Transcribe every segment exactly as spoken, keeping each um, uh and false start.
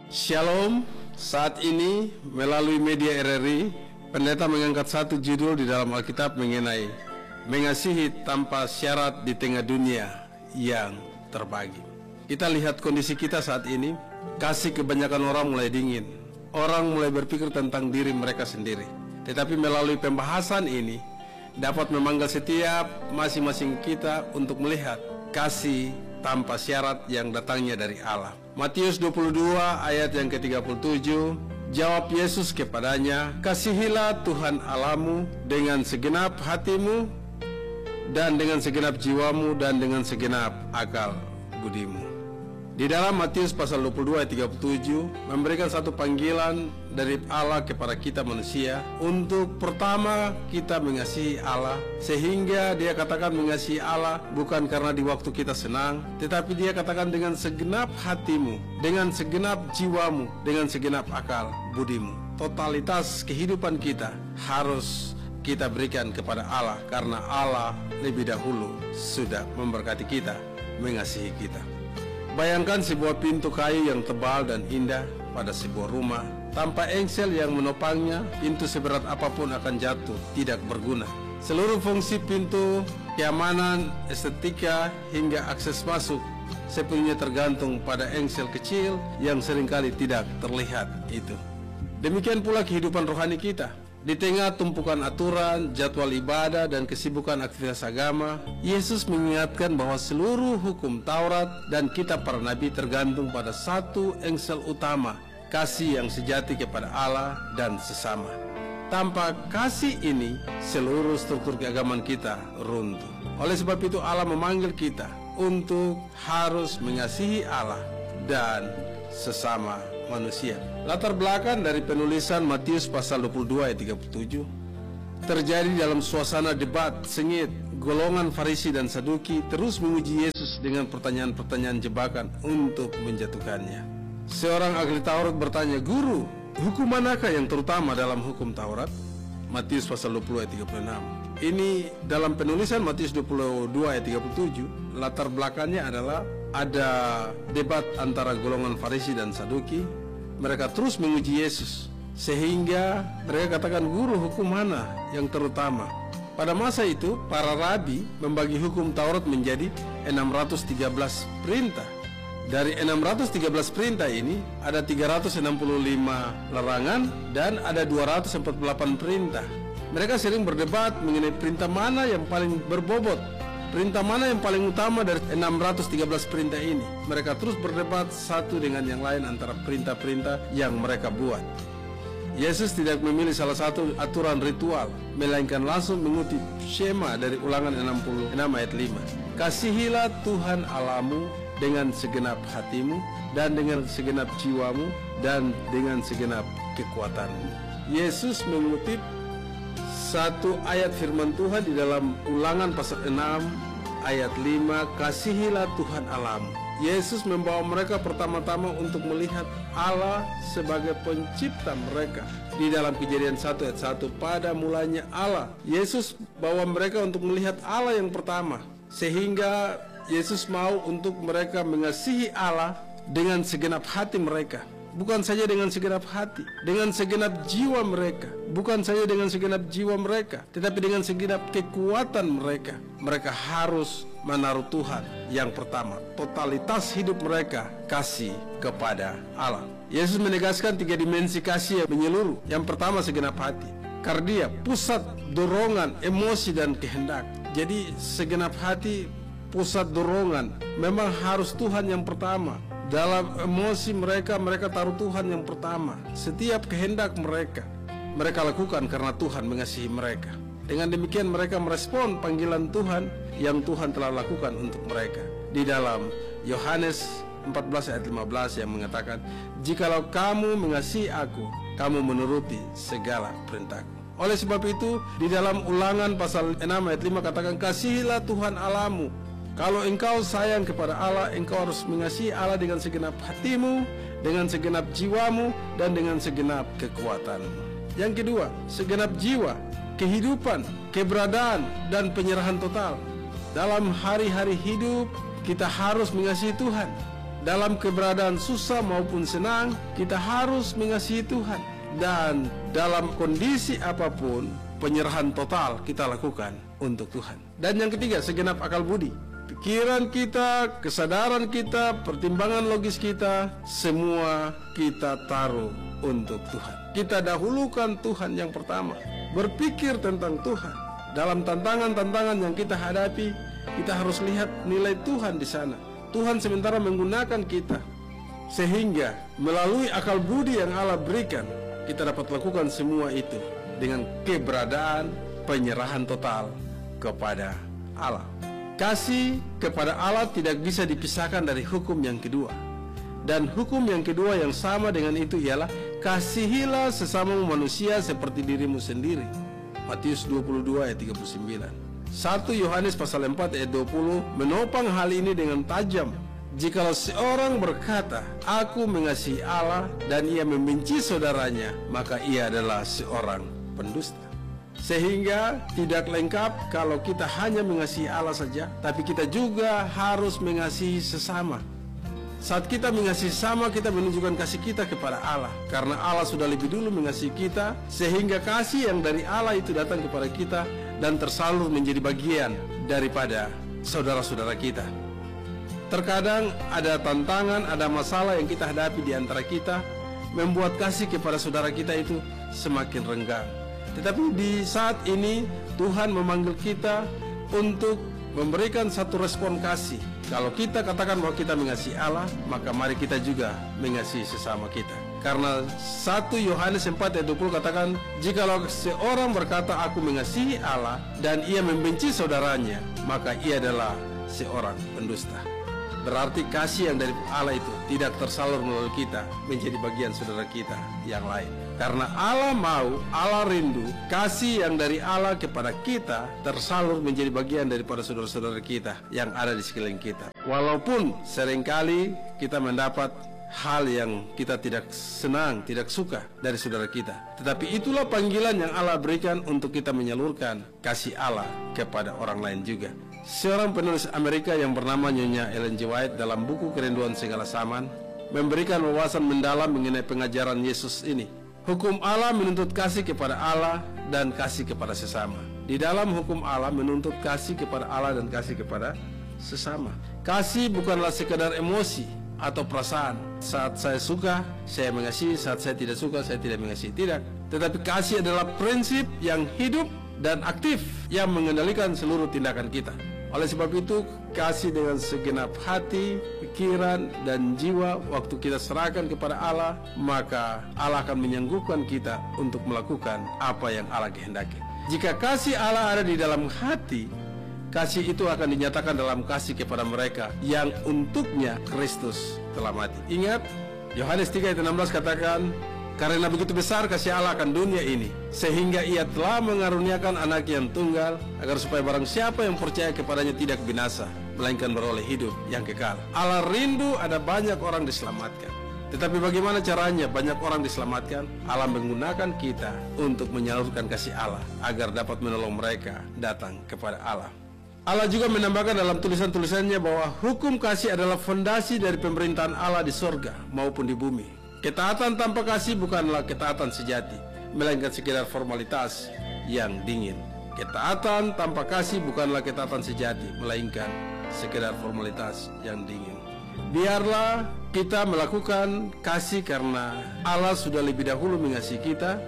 Shalom, saat ini melalui media R R I, pendeta mengangkat satu judul di dalam Alkitab mengenai mengasihi tanpa syarat di tengah dunia yang terbagi. Kita lihat kondisi kita saat ini, kasih kebanyakan orang mulai dingin. Orang mulai berpikir tentang diri mereka sendiri. Tetapi melalui pembahasan ini, dapat memanggil setiap masing-masing kita untuk melihat kasih tanpa syarat yang datangnya dari Allah. Matius dua puluh dua ayat yang ke tiga puluh tujuh, jawab Yesus kepadanya, kasihilah Tuhan Allahmu dengan segenap hatimu, dan dengan segenap jiwamu, dan dengan segenap akal budimu. Di dalam Matius pasal dua puluh dua ayat tiga puluh tujuh memberikan satu panggilan dari Allah kepada kita manusia untuk pertama kita mengasihi Allah, sehingga dia katakan mengasihi Allah bukan karena di waktu kita senang, tetapi dia katakan dengan segenap hatimu, dengan segenap jiwamu, dengan segenap akal budimu. Totalitas kehidupan kita harus kita berikan kepada Allah, karena Allah lebih dahulu sudah memberkati kita, mengasihi kita. Bayangkan sebuah pintu kayu yang tebal dan indah pada sebuah rumah. Tanpa engsel yang menopangnya, pintu seberat apapun akan jatuh, tidak berguna. Seluruh fungsi pintu, keamanan, estetika, hingga akses masuk sepenuhnya tergantung pada engsel kecil yang seringkali tidak terlihat itu. Demikian pula kehidupan rohani kita. Di tengah tumpukan aturan, jadwal ibadah, dan kesibukan aktivitas agama, Yesus mengingatkan bahwa seluruh hukum Taurat dan kitab para nabi tergantung pada satu engsel utama, kasih yang sejati kepada Allah dan sesama. Tanpa kasih ini, seluruh struktur keagamaan kita runtuh. Oleh sebab itu Allah memanggil kita untuk harus mengasihi Allah dan sesama manusia. Latar belakang dari penulisan Matius pasal dua puluh dua ayat tiga puluh tujuh terjadi dalam suasana debat sengit. Golongan Farisi dan Saduki terus menguji Yesus dengan pertanyaan-pertanyaan jebakan untuk menjatuhkannya. Seorang ahli Taurat bertanya, "Guru, hukum manakah yang terutama dalam hukum Taurat?" Matius pasal dua puluh ayat tiga puluh enam. Ini dalam penulisan Matius dua puluh dua ayat tiga puluh tujuh, latar belakangnya adalah ada debat antara golongan Farisi dan Saduki. Mereka terus menguji Yesus, sehingga mereka katakan, "Guru, hukum mana yang terutama?" Pada masa itu, para rabi membagi hukum Taurat menjadi enam ratus tiga belas perintah. Dari enam ratus tiga belas perintah ini, ada tiga ratus enam puluh lima larangan dan ada dua ratus empat puluh delapan perintah. Mereka sering berdebat mengenai perintah mana yang paling berbobot, perintah mana yang paling utama dari enam ratus tiga belas perintah ini. Mereka terus berdebat satu dengan yang lain antara perintah-perintah yang mereka buat. Yesus tidak memilih salah satu aturan ritual, melainkan langsung mengutip Shema dari Ulangan enam puluh enam ayat lima. Kasihilah Tuhan Allahmu dengan segenap hatimu, dan dengan segenap jiwamu, dan dengan segenap kekuatanmu. Yesus mengutip satu ayat firman Tuhan di dalam Ulangan pasal enam ayat lima, kasihilah Tuhan Allahmu. Yesus membawa mereka pertama-tama untuk melihat Allah sebagai pencipta mereka. Di dalam Kejadian satu ayat satu, pada mulanya Allah. Yesus bawa mereka untuk melihat Allah yang pertama, sehingga Yesus mau untuk mereka mengasihi Allah dengan segenap hati mereka. Bukan saja dengan segenap hati, dengan segenap jiwa mereka. Bukan saja dengan segenap jiwa mereka, tetapi dengan segenap kekuatan mereka. Mereka harus menaruh Tuhan yang pertama. Totalitas hidup mereka kasih kepada Allah. Yesus menegaskan tiga dimensi kasih yang menyeluruh. Yang pertama segenap hati, kardia, pusat dorongan, emosi, dan kehendak. Jadi segenap hati, pusat dorongan, memang harus Tuhan yang pertama. Dalam emosi mereka, mereka taruh Tuhan yang pertama. Setiap kehendak mereka, mereka lakukan karena Tuhan mengasihi mereka. Dengan demikian mereka merespon panggilan Tuhan yang Tuhan telah lakukan untuk mereka. Di dalam Yohanes empat belas ayat lima belas yang mengatakan, "Jikalau kamu mengasihi aku, kamu menuruti segala perintahku." Oleh sebab itu, di dalam Ulangan pasal enam ayat lima katakan, "Kasihilah Tuhan Allahmu." Kalau engkau sayang kepada Allah, engkau harus mengasihi Allah dengan segenap hatimu, dengan segenap jiwamu, dan dengan segenap kekuatanmu. Yang kedua, segenap jiwa, kehidupan, keberadaan, dan penyerahan total. Dalam hari-hari hidup, kita harus mengasihi Tuhan dalam keberadaan susah maupun senang, kita harus mengasihi Tuhan. Dan dalam kondisi apapun, penyerahan total kita lakukan untuk Tuhan. Dan yang ketiga, segenap akal budi. Pikiran kita, kesadaran kita, pertimbangan logis kita, semua kita taruh untuk Tuhan. Kita dahulukan Tuhan yang pertama. Berpikir tentang Tuhan. Dalam tantangan-tantangan yang kita hadapi, kita harus lihat nilai Tuhan di sana. Tuhan sementara menggunakan kita, sehingga melalui akal budi yang Allah berikan, kita dapat lakukan semua itu dengan keberadaan penyerahan total kepada Allah. Kasih kepada Allah tidak bisa dipisahkan dari hukum yang kedua. Dan hukum yang kedua yang sama dengan itu ialah kasihilah sesama manusia seperti dirimu sendiri. Matius dua puluh dua ayat tiga puluh sembilan. satu Yohanes pasal empat ayat dua puluh menopang hal ini dengan tajam. Jikalau seorang berkata, aku mengasihi Allah dan ia membenci saudaranya, maka ia adalah seorang pendusta. Sehingga tidak lengkap kalau kita hanya mengasihi Allah saja, tapi kita juga harus mengasihi sesama. Saat kita mengasihi sesama, kita menunjukkan kasih kita kepada Allah. Karena Allah sudah lebih dulu mengasihi kita, sehingga kasih yang dari Allah itu datang kepada kita dan tersalur menjadi bagian daripada saudara-saudara kita. Terkadang ada tantangan, ada masalah yang kita hadapi di antara kita, membuat kasih kepada saudara kita itu semakin renggang. Tetapi di saat ini Tuhan memanggil kita untuk memberikan satu respon kasih. Kalau kita katakan bahwa kita mengasihi Allah, maka mari kita juga mengasihi sesama kita. Karena satu Yohanes empat ayat dua puluh katakan, jikalau seorang berkata aku mengasihi Allah dan ia membenci saudaranya, maka ia adalah seorang pendusta. Berarti kasih yang dari Allah itu tidak tersalur melalui kita menjadi bagian saudara kita yang lain. Karena Allah mau, Allah rindu kasih yang dari Allah kepada kita tersalur menjadi bagian daripada saudara-saudara kita yang ada di sekeliling kita. Walaupun seringkali kita mendapat hal yang kita tidak senang, tidak suka dari saudara kita, tetapi itulah panggilan yang Allah berikan untuk kita menyalurkan kasih Allah kepada orang lain juga. Seorang penulis Amerika yang bernama Nyonya Ellen G. White dalam buku Kerinduan Segala Zaman memberikan wawasan mendalam mengenai pengajaran Yesus ini. Hukum Allah menuntut kasih kepada Allah dan kasih kepada sesama. Di dalam hukum Allah menuntut kasih kepada Allah dan kasih kepada sesama. Kasih bukanlah sekedar emosi atau perasaan. Saat saya suka, saya mengasihi. Saat saya tidak suka, saya tidak mengasihi. Tidak. Tetapi kasih adalah prinsip yang hidup dan aktif yang mengendalikan seluruh tindakan kita. Oleh sebab itu, kasih dengan segenap hati, pikiran, dan jiwa waktu kita serahkan kepada Allah, maka Allah akan menyanggupkan kita untuk melakukan apa yang Allah kehendaki. Jika kasih Allah ada di dalam hati, kasih itu akan dinyatakan dalam kasih kepada mereka yang untuknya Kristus telah mati. Ingat, Yohanes tiga ayat enam belas katakan, karena begitu besar kasih Allah akan dunia ini, sehingga ia telah mengaruniakan anak yang tunggal, agar supaya barang siapa yang percaya kepadanya tidak binasa, melainkan beroleh hidup yang kekal. Allah rindu ada banyak orang diselamatkan. Tetapi bagaimana caranya banyak orang diselamatkan? Allah menggunakan kita untuk menyalurkan kasih Allah, agar dapat menolong mereka datang kepada Allah. Allah juga menambahkan dalam tulisan-tulisannya bahwa hukum kasih adalah fondasi dari pemerintahan Allah di sorga maupun di bumi. Ketaatan tanpa kasih bukanlah ketaatan sejati, melainkan sekedar formalitas yang dingin. Ketaatan tanpa kasih bukanlah ketaatan sejati, melainkan sekedar formalitas yang dingin. Biarlah kita melakukan kasih karena Allah sudah lebih dahulu mengasihi kita,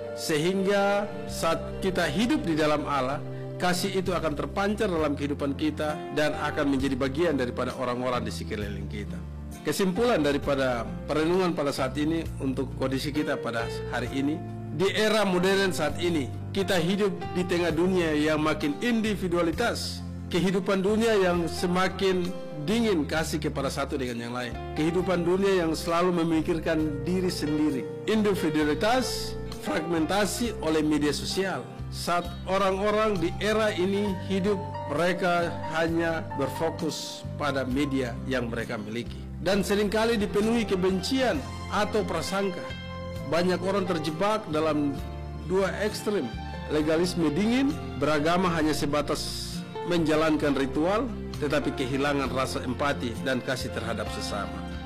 sehingga saat kita hidup di dalam Allah, kasih itu akan terpancar dalam kehidupan kita dan akan menjadi bagian daripada orang-orang di sekeliling kita. Kesimpulan daripada perenungan pada saat ini untuk kondisi kita pada hari ini, di era modern saat ini, kita hidup di tengah dunia yang makin individualitas, kehidupan dunia yang semakin dingin kasih kepada satu dengan yang lain, kehidupan dunia yang selalu memikirkan diri sendiri, individualitas fragmentasi oleh media sosial. Saat orang-orang di era ini hidup, mereka hanya berfokus pada media yang mereka miliki, dan seringkali dipenuhi kebencian atau prasangka. Banyak orang terjebak dalam dua ekstrem, legalisme dingin, beragama hanya sebatas menjalankan ritual, tetapi kehilangan rasa empati dan kasih terhadap sesama.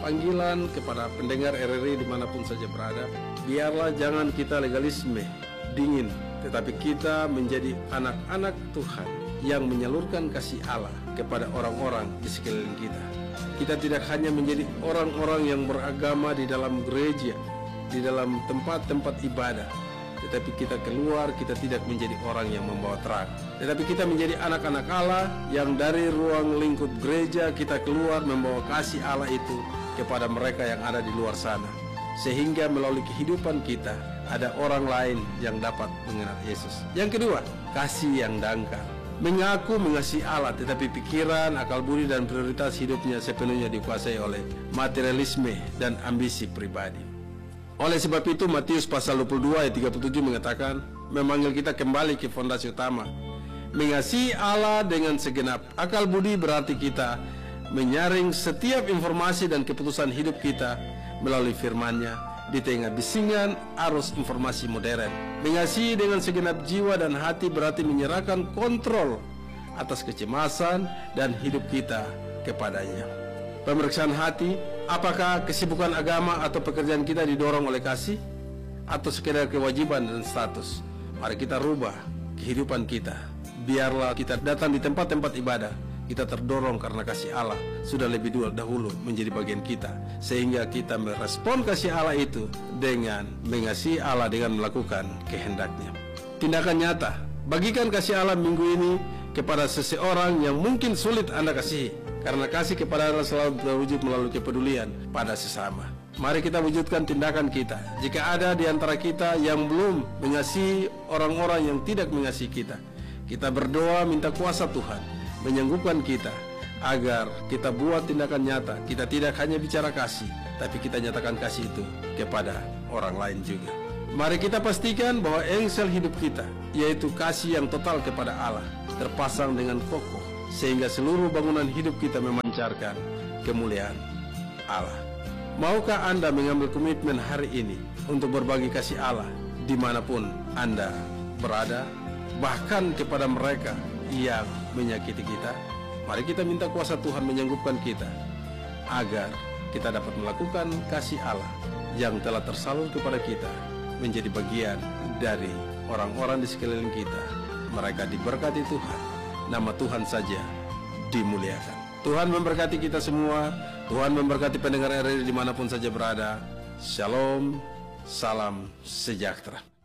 panggilan kepada pendengar R R I dimanapun saja berada. Biarlah jangan kita legalisme, dingin, tetapi kita menjadi anak-anak Tuhan yang menyalurkan kasih Allah kepada orang-orang di sekeliling kita. Kita tidak hanya menjadi orang-orang yang beragama di dalam gereja, di dalam tempat-tempat ibadah, tetapi kita keluar, kita tidak menjadi orang yang membawa terang, tetapi kita menjadi anak-anak Allah yang dari ruang lingkup gereja kita keluar membawa kasih Allah itu kepada mereka yang ada di luar sana, sehingga melalui kehidupan kita ada orang lain yang dapat mengenal Yesus. Yang kedua, kasih yang dangkal. Mengaku mengasihi Allah, tetapi pikiran, akal budi, dan prioritas hidupnya sepenuhnya dikuasai oleh materialisme dan ambisi pribadi. Oleh sebab itu, Matius pasal dua puluh dua ayat tiga puluh tujuh mengatakan, memanggil kita kembali ke fondasi utama. Mengasihi Allah dengan segenap akal budi berarti kita menyaring setiap informasi dan keputusan hidup kita melalui firman-Nya di tengah bisingan arus informasi modern. Mengasihi dengan segenap jiwa dan hati berarti menyerahkan kontrol atas kecemasan dan hidup kita kepadanya. Pemeriksaan hati, apakah kesibukan agama atau pekerjaan kita didorong oleh kasih atau sekedar kewajiban dan status? Mari kita rubah kehidupan kita. Biarlah kita datang di tempat-tempat ibadah, kita terdorong karena kasih Allah sudah lebih dahulu menjadi bagian kita, sehingga kita merespon kasih Allah itu dengan mengasihi Allah dengan melakukan kehendaknya. Tindakan nyata, bagikan kasih Allah minggu ini kepada seseorang yang mungkin sulit Anda kasihi, karena kasih kepada Allah selalu terwujud melalui kepedulian pada sesama. Mari kita wujudkan tindakan kita. Jika ada di antara kita yang belum mengasihi orang-orang yang tidak mengasihi kita, kita berdoa minta kuasa Tuhan menyanggupkan kita agar kita buat tindakan nyata. Kita tidak hanya bicara kasih, tapi kita nyatakan kasih itu kepada orang lain juga. Mari kita pastikan bahwa engsel hidup kita, yaitu kasih yang total kepada Allah, terpasang dengan kokoh, sehingga seluruh bangunan hidup kita memancarkan kemuliaan Allah. Maukah Anda mengambil komitmen hari ini untuk berbagi kasih Allah dimanapun Anda berada, bahkan kepada mereka yang menyakiti kita? Mari kita minta kuasa Tuhan menyanggupkan kita agar kita dapat melakukan kasih Allah yang telah tersalur kepada kita menjadi bagian dari orang-orang di sekeliling kita. Mereka diberkati Tuhan, nama Tuhan saja dimuliakan. Tuhan memberkati kita semua. Tuhan memberkati pendengar R R I dimanapun saja berada. Shalom, salam sejahtera.